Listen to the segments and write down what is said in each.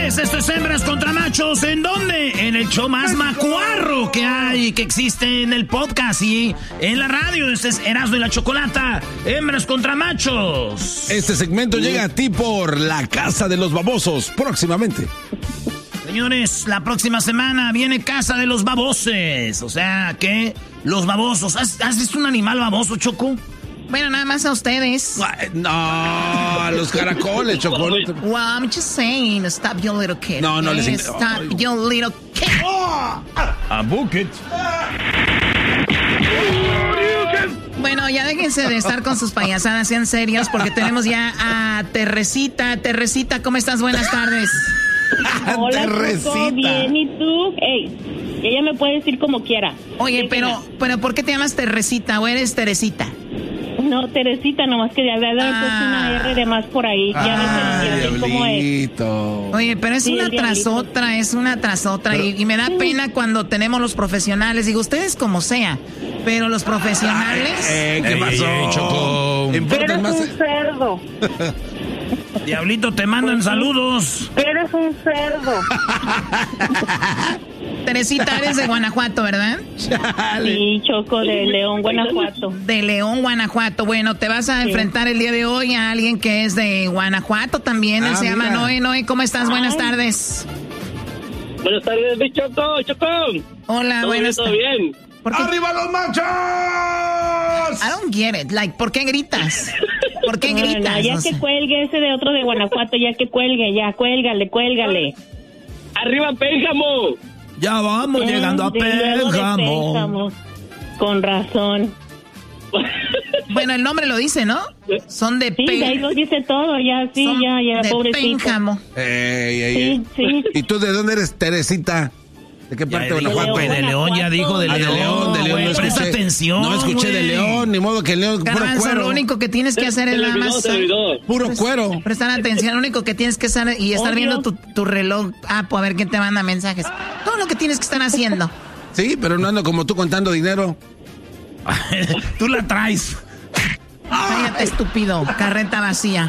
señores, esto es Hembras contra Machos. ¿En dónde? En el show más macuarro que hay, que existe en el podcast y en la radio. Este es Erasmo y la Chocolata. Hembras contra Machos. Este segmento llega a ti por La Casa de los Babosos, próximamente. Señores, la próxima semana viene Casa de los Baboses. O sea, que los babosos. ¿Has visto un animal baboso, Choco? Bueno, nada más a ustedes. No, a los caracoles, Choco. Well, I'm just saying, stop your little kid. No, no les Stop your little kid. A bucket. Bueno, ya déjense de estar con sus payasadas, sean serios, porque tenemos ya a Terresita. Terresita, ¿cómo estás? Buenas tardes. Hola, Choco, bien, ¿y tú? Ey, ella me puede decir como quiera. Oye, pero ¿por qué te llamas Terresita o eres Teresita? No, Teresita, nomás que ya le puesto una R de más por ahí. Ya ves cómo es. Oye, pero es una tras otra, y me da pena cuando tenemos los profesionales. Digo, ustedes como sea, pero los profesionales... ¿Qué pasó, Choco? Eres un cerdo. Diablito, te mandan saludos. Eres un cerdo. Teresita, eres de Guanajuato, ¿verdad? Sí, Choco, de León, Guanajuato. De León, Guanajuato. Bueno, te vas a enfrentar el día de hoy a alguien que es de Guanajuato también. Él se llama Noé. Noé, ¿cómo estás? Buenas tardes. Buenas tardes, mi Choco. Hola, buenas tardes. ¿Todo bien? ¡Arriba los machos! I don't get it. Like, ¿por qué gritas? ¿Por qué gritas? No, ya que cuelgue ese de otro de Guanajuato, ya que cuelgue, ya, cuélgale. ¡Arriba, Pénjamo! Ya vamos llegando a Pénjamo. Con razón. Bueno, el nombre lo dice, ¿no? Son de Pénjamo. Sí, ahí lo dice todo, ya, sí, ya, de pobrecito. Pénjamo. Sí. ¿Y tú de dónde eres, Teresita? ¿De qué parte de Guanajuato? De León, ya dijo de León. De León, no presta escuché. atención. No escuché de León, ni modo que León, puro cuero. Lo único que tienes que hacer es nada más... Puro cuero. Prestar atención, lo único que tienes que hacer y estar viendo tu reloj, a ver quién te manda mensajes. Todo lo que tienes que estar haciendo. Sí, pero no ando como tú contando dinero. Tú la traes. Cállate, estúpido. Carreta vacía.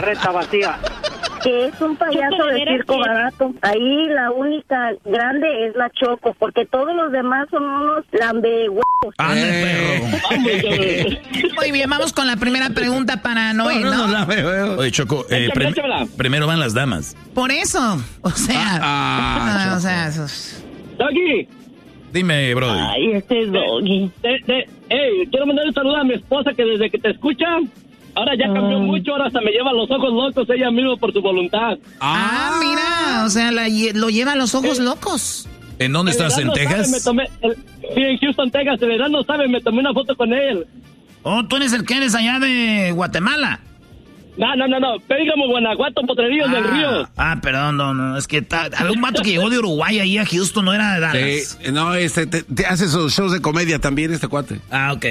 Que es un payaso de circo barato. Ahí la única grande es la Choco, porque todos los demás son unos lambehuevos. Muy bien, vamos con la primera pregunta para Noé, ¿no? Oye, Choco, primero van las damas. Por eso, o sea... Doggy. Dime, brother. Ay, este es Doggy. Quiero mandar un saludo a mi esposa que desde que te escucha... Ahora ya cambió mucho, ahora hasta me lleva los ojos locos ella misma por su voluntad. Mira, o sea, lo lleva a los ojos locos. ¿En dónde estás? ¿En Texas? Sí, en Houston, Texas. El verano, ¿sabes? Me tomé una foto con él. Oh, tú eres el que eres allá de Guatemala. No. Pénjamo, Guanajuato, Potrerillos del Río. Perdón, no. Es que algún vato que llegó de Uruguay ahí a Houston, no era de Dallas. Sí, no, te hace esos shows de comedia también, este cuate. Ok.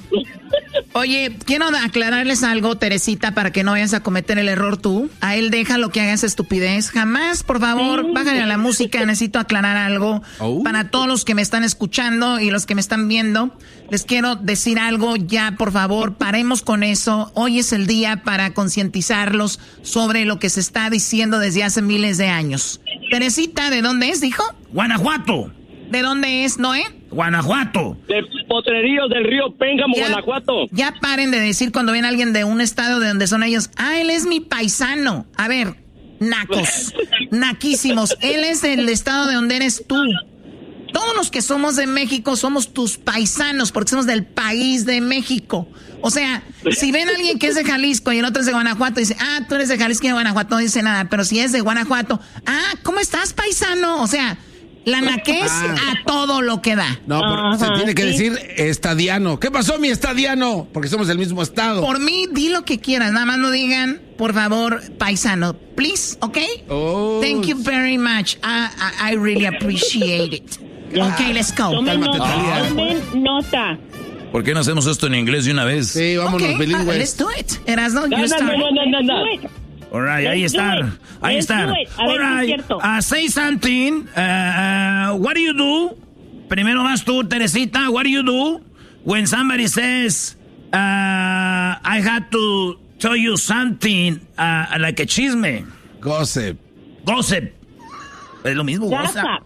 Oye, quiero aclararles algo, Teresita, para que no vayas a cometer el error tú. A él déjalo que haga esa estupidez. Jamás, por favor, bájale a la música. Necesito aclarar algo. Para todos los que me están escuchando y los que me están viendo, les quiero decir algo ya, por favor. Paremos con eso. Hoy es el día para concientizarlos sobre lo que se está diciendo desde hace miles de años. Teresita, ¿de dónde es, dijo? Guanajuato. ¿De dónde es, Noé? Guanajuato. De Potrerillos del Río, Pénjamo, Guanajuato. Ya paren de decir cuando ven a alguien de un estado de donde son ellos, él es mi paisano. A ver, nacos, naquísimos. Él es del estado de donde eres tú. Todos los que somos de México somos tus paisanos porque somos del país de México. O sea, si ven a alguien que es de Jalisco y el otro es de Guanajuato, dice, tú eres de Jalisco y de Guanajuato, no dice nada. Pero si es de Guanajuato, ¿cómo estás, paisano? O sea... La naquez a todo lo que da. No, se tiene que decir estadiano. ¿Qué pasó, mi estadiano? Porque somos del mismo estado. Por mí, di lo que quieras. Nada más no digan, por favor, paisano. Please, ¿ok? Thank you very much. I really appreciate it. Ok, let's go. Tomen nota. ¿Por qué no hacemos esto en inglés de una vez? Sí, vámonos bilingües. Let's do it. Erasno, No. All right, ahí está. All right, say something. What do you do? Primero vas tú, Teresita. What do you do when somebody says, I had to tell you something, like a chisme? Gossip. Es lo mismo, WhatsApp.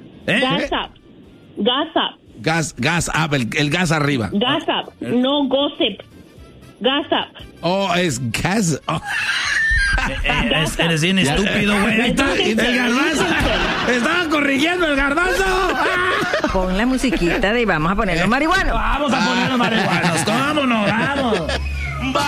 Gas up, el gas arriba. WhatsApp, no gossip. WhatsApp. Oh, es gas. Oh. Eres bien estúpido, güey. El garbanzo. Estaba corrigiendo el garbanzo. Pon la musiquita de vamos a poner los marihuanos. Vamos a poner los marihuanos. Vámonos, vamos.